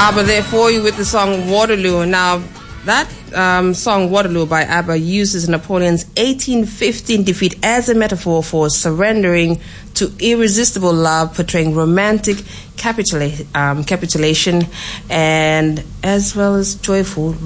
ABBA there for you with the song Waterloo. Now, that song Waterloo by ABBA uses Napoleon's 1815 defeat as a metaphor for surrendering to irresistible love, portraying romantic capitulation and as well as joyful